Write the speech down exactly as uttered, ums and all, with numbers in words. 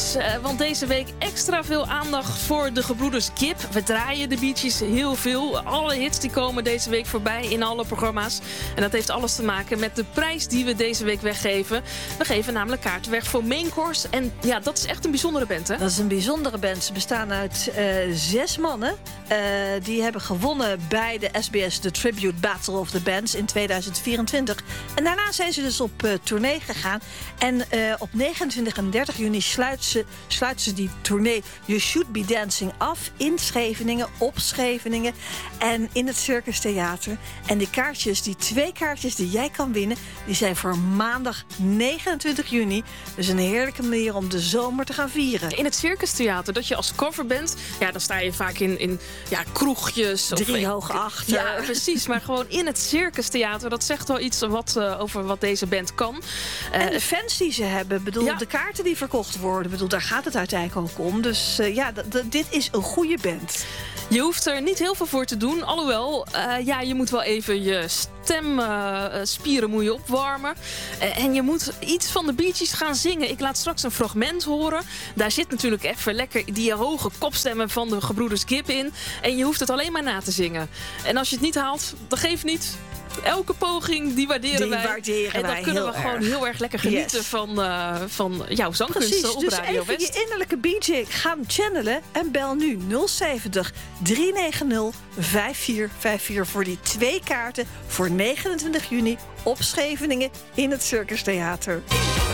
Beaches. Uh, want deze week extra veel aandacht voor de gebroeders Gibb. We draaien de Bee Gees heel veel. Alle hits die komen deze week voorbij in alle programma's. En dat heeft alles te maken met de prijs die we deze week weggeven. We geven namelijk kaarten weg voor Main Course. En ja, dat is echt een bijzondere band, hè? Dat is een bijzondere band. Ze bestaan uit uh, zes mannen. Uh, die hebben gewonnen bij de S B S The Tribute Battle of the Bands in tweeduizend vierentwintig. En daarna zijn ze dus op uh, tournee gegaan. En uh, op negenentwintig en dertig juni sluiten ze, sluiten ze die tournee You Should Be Dancing af in Scheveningen, op Scheveningen en in het Circus Theater. En die kaartjes, die twee kaartjes die jij kan winnen, die zijn voor maandag negenentwintig juni. Dus een heerlijke manier om de zomer te gaan vieren. In het Circus Theater, dat je als cover bent, ja, dan sta je vaak in, in ja, kroegjes. Drie of, hoog achter. Ja, precies. Maar gewoon in het Circus Theater, dat zegt wel iets wat, uh, over wat deze band kan. Uh, en de fans die ze hebben, bedoel, ja. de kaarten die verkocht worden, bedoel, daar gaat het uiteindelijk ook om. Dus uh, ja, d- d- dit is een goede band. Je hoeft er niet heel veel voor te doen. Alhoewel, uh, ja, je moet wel even je stemspieren uh, moet je opwarmen. Uh, en je moet iets van de Bee Gees gaan zingen. Ik laat straks een fragment horen. Daar zit natuurlijk even lekker die hoge kopstemmen van de gebroeders Gibb in. En je hoeft het alleen maar na te zingen. En als je het niet haalt, dan geeft niet. Elke poging, die waarderen die wij. Waarderen en dan wij kunnen we heel gewoon erg. heel erg lekker genieten yes. van, uh, van jouw zangkunsten op dus Radio even West. je innerlijke B J gaan channelen en bel nu nul zeventig drie negen nul vijf vier vijf vier voor die twee kaarten voor negenentwintig juni op Scheveningen in het Circus Theater.